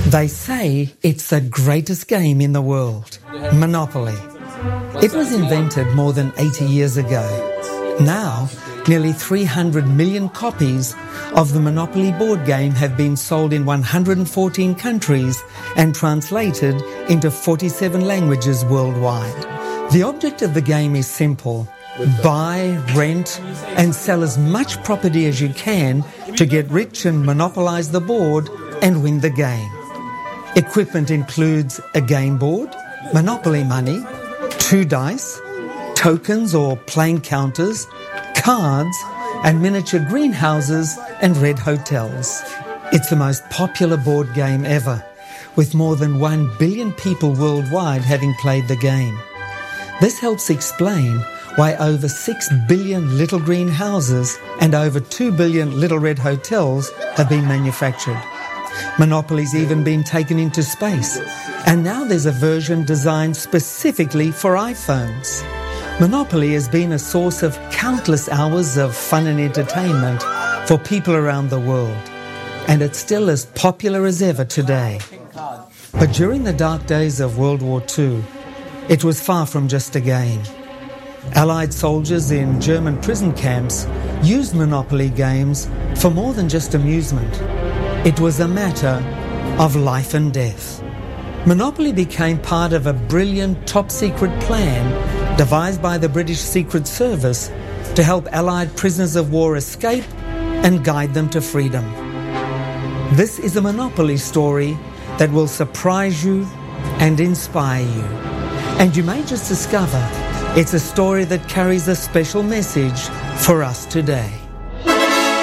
They say it's the greatest game in the world, Monopoly. It was invented more than 80 years ago. Now, nearly 300 million copies of the Monopoly board game have been sold in 114 countries and translated into 47 languages worldwide. The object of the game is simple. Buy, rent and sell as much property as you can to get rich and monopolise the board and win the game. Equipment includes a game board, Monopoly money, 2 dice, tokens or plain counters, cards and miniature greenhouses and red hotels. It's the most popular board game ever, with more than 1 billion people worldwide having played the game. This helps explain why over 6 billion little green houses and over 2 billion little red hotels have been manufactured. Monopoly's even been taken into space, and now there's a version designed specifically for iPhones. Monopoly has been a source of countless hours of fun and entertainment for people around the world, and it's still as popular as ever today. But during the dark days of World War II, it was far from just a game. Allied soldiers in German prison camps used Monopoly games for more than just amusement. It was a matter of life and death. Monopoly became part of a brilliant top-secret plan devised by the British Secret Service to help Allied prisoners of war escape and guide them to freedom. This is a Monopoly story that will surprise you and inspire you. And you may just discover it's a story that carries a special message for us today.